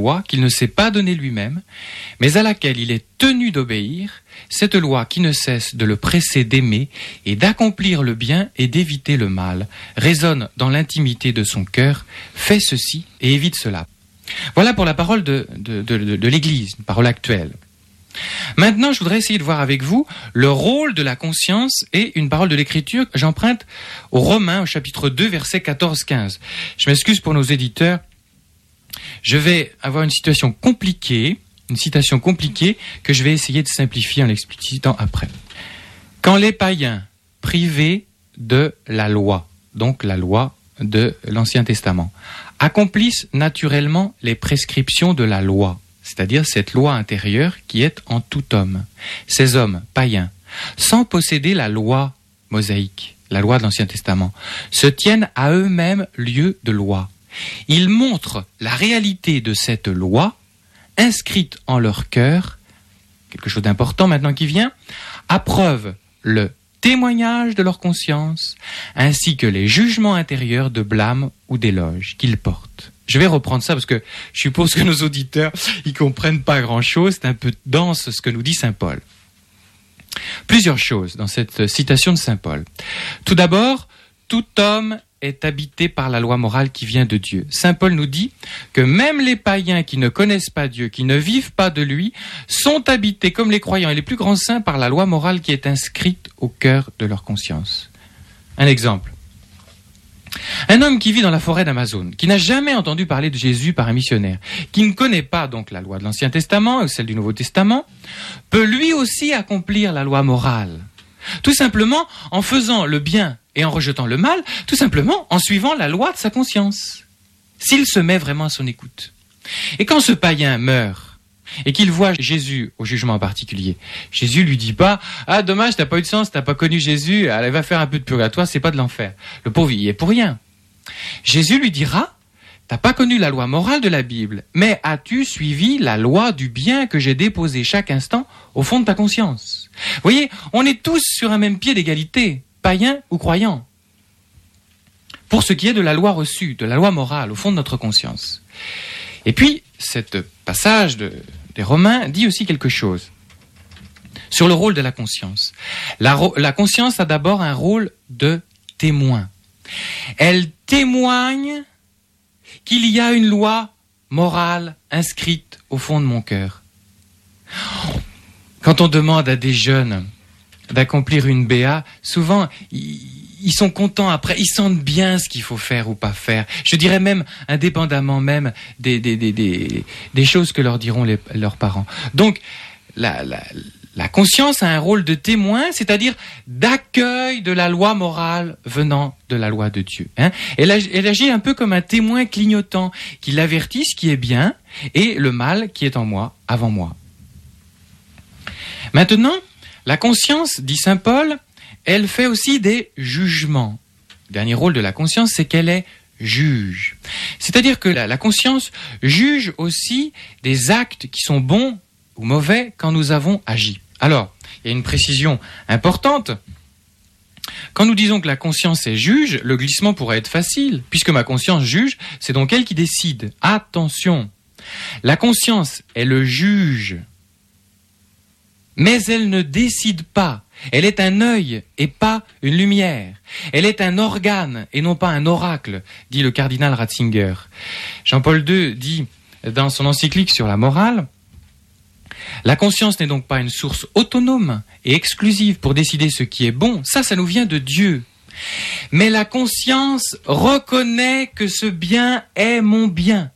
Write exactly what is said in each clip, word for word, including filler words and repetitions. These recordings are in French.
loi qu'il ne s'est pas donnée lui-même, mais à laquelle il est tenu d'obéir, cette loi qui ne cesse de le presser d'aimer et d'accomplir le bien et d'éviter le mal, résonne dans l'intimité de son cœur, fais ceci et évite cela. Voilà pour la parole de, de, de, de, de l'Église, une parole actuelle. Maintenant, je voudrais essayer de voir avec vous le rôle de la conscience et une parole de l'Écriture que j'emprunte aux Romains, au chapitre deux, versets quatorze à quinze. Je m'excuse pour nos éditeurs. Je vais avoir une situation compliquée, une citation compliquée que je vais essayer de simplifier en l'explicitant après. Quand les païens privés de la loi, donc la loi de l'Ancien Testament, accomplissent naturellement les prescriptions de la loi, c'est-à-dire cette loi intérieure qui est en tout homme. Ces hommes païens, sans posséder la loi mosaïque, la loi de l'Ancien Testament, se tiennent à eux-mêmes lieu de loi. Ils montrent la réalité de cette loi, inscrite en leur cœur, quelque chose d'important maintenant qui vient, approuvent le témoignage de leur conscience, ainsi que les jugements intérieurs de blâme ou d'éloge qu'ils portent. Je vais reprendre ça parce que je suppose que nos auditeurs ils comprennent pas grand-chose. C'est un peu dense ce que nous dit saint Paul. Plusieurs choses dans cette citation de saint Paul. Tout d'abord, tout homme est habité par la loi morale qui vient de Dieu. Saint Paul nous dit que même les païens qui ne connaissent pas Dieu, qui ne vivent pas de lui, sont habités comme les croyants et les plus grands saints par la loi morale qui est inscrite au cœur de leur conscience. Un exemple. Un homme qui vit dans la forêt d'Amazon, qui n'a jamais entendu parler de Jésus par un missionnaire, qui ne connaît pas donc la loi de l'Ancien Testament ou celle du Nouveau Testament, peut lui aussi accomplir la loi morale. Tout simplement en faisant le bien et en rejetant le mal, tout simplement en suivant la loi de sa conscience, s'il se met vraiment à son écoute. Et quand ce païen meurt, et qu'il voit Jésus au jugement en particulier, Jésus lui dit pas « Ah, dommage, t'as pas eu de sens, t'as pas connu Jésus, allez, va faire un peu de purgatoire, c'est pas de l'enfer. » Le pauvre, il y est pour rien. Jésus lui dira « T'as pas connu la loi morale de la Bible, mais as-tu suivi la loi du bien que j'ai déposée chaque instant au fond de ta conscience ?» Vous voyez, on est tous sur un même pied d'égalité, païens ou croyants, pour ce qui est de la loi reçue, de la loi morale au fond de notre conscience. Et puis, cet passage de, des Romains dit aussi quelque chose sur le rôle de la conscience. La, la conscience a d'abord un rôle de témoin. Elle témoigne qu'il y a une loi morale inscrite au fond de mon cœur. Quand on demande à des jeunes d'accomplir une B A, souvent, ils, ils sont contents après, ils sentent bien ce qu'il faut faire ou pas faire. Je dirais même, indépendamment même des, des, des, des, des choses que leur diront les, leurs parents. Donc, la, la, la conscience a un rôle de témoin, c'est-à-dire d'accueil de la loi morale venant de la loi de Dieu. Hein. Elle, elle agit un peu comme un témoin clignotant qui l'avertit ce qui est bien et le mal qui est en moi, avant moi. Maintenant, la conscience, dit saint Paul, elle fait aussi des jugements. Le dernier rôle de la conscience, c'est qu'elle est juge. C'est-à-dire que la, la conscience juge aussi des actes qui sont bons ou mauvais quand nous avons agi. Alors, il y a une précision importante. Quand nous disons que la conscience est juge, le glissement pourrait être facile. Puisque ma conscience juge, c'est donc elle qui décide. Attention, la conscience est le juge, mais elle ne décide pas. Elle est un œil et pas une lumière. Elle est un organe et non pas un oracle, dit le cardinal Ratzinger. Jean-Paul deux dit dans son encyclique sur la morale, la conscience n'est donc pas une source autonome et exclusive pour décider ce qui est bon. Ça, ça nous vient de Dieu. Mais la conscience reconnaît que ce bien est mon bien.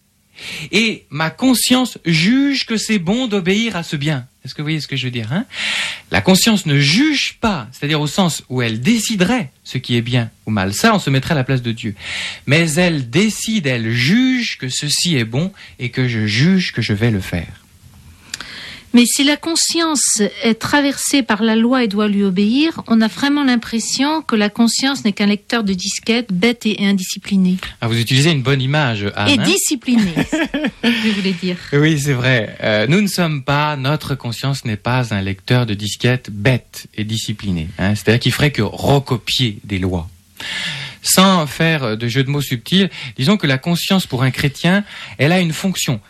Et ma conscience juge que c'est bon d'obéir à ce bien. Est-ce que vous voyez ce que je veux dire, hein ? La conscience ne juge pas, c'est-à-dire au sens où elle déciderait ce qui est bien ou mal. Ça, on se mettrait à la place de Dieu. Mais elle décide, elle juge que ceci est bon et que je juge que je vais le faire. Mais si la conscience est traversée par la loi et doit lui obéir, on a vraiment l'impression que la conscience n'est qu'un lecteur de disquettes, bête et indiscipliné. Ah, vous utilisez une bonne image, Anne. Et hein discipliné, je voulais dire. Oui, c'est vrai. Euh, nous ne sommes pas, notre conscience n'est pas un lecteur de disquettes bête et discipliné. Hein, c'est-à-dire qu'il ferait que recopier des lois. Sans faire de jeu de mots subtils, disons que la conscience pour un chrétien, elle a une fonction